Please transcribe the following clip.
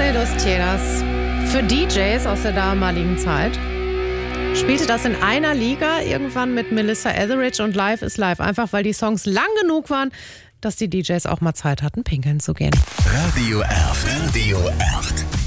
de los Tierras. Für DJs aus der damaligen Zeit spielte das in einer Liga irgendwann mit Melissa Etheridge und Live is Live. Einfach weil die Songs lang genug waren, dass die DJs auch mal Zeit hatten, pinkeln zu gehen. Radio Elf. Radio Elf.